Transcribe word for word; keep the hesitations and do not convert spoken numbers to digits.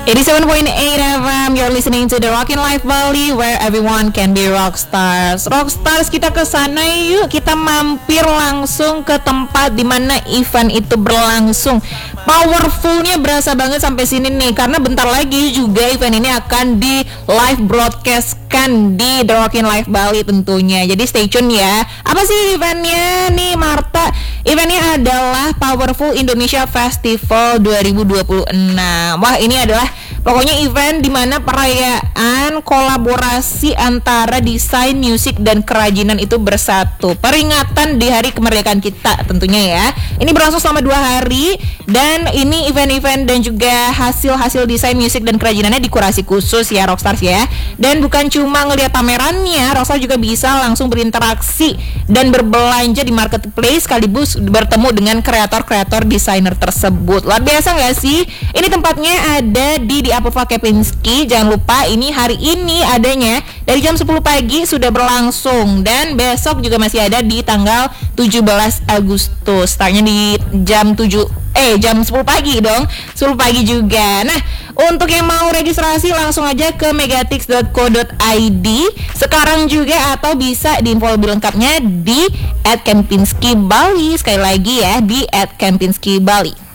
eighty-seven point eight F M, you're listening to the Rockin' Life Bali, where everyone can be rockstars. Rockstars, kita ke sana yuk. Kita mampir langsung ke tempat di mana event itu berlangsung. Powerfulnya berasa banget sampai sini nih, karena bentar lagi juga event ini akan di live broadcastkan di The Rockin' Life Bali tentunya. Jadi stay tune ya. Apa sih eventnya nih, Marta? Eventnya adalah Powerful Indonesia Festival dua ribu dua puluh enam. Wah, ini adalah pokoknya event di mana perayaan kolaborasi antara desain, musik, dan kerajinan itu bersatu. Peringatan di hari kemerdekaan kita tentunya ya. Ini berlangsung selama dua hari, dan ini event-event dan juga hasil-hasil desain, musik, dan kerajinannya dikurasi khusus ya Rockstars ya. Dan bukan cuma ngelihat pamerannya, Rockstars juga bisa langsung berinteraksi dan berbelanja di marketplace sekaligus bertemu dengan kreator-kreator desainer tersebut. Luar biasa nggak sih? Ini tempatnya ada di di Apova Kempinski. Jangan lupa ini hari ini adanya dari jam sepuluh pagi sudah berlangsung, dan besok juga masih ada di tanggal tujuh belas Agustus. Startnya di jam tujuh eh jam sepuluh pagi dong. sepuluh pagi juga. Nah, untuk yang mau registrasi langsung aja ke megatix dot co dot i d sekarang juga, atau bisa diinfo lebih lengkapnya di at kempinski bali. Sekali lagi ya, di at kempinski bali.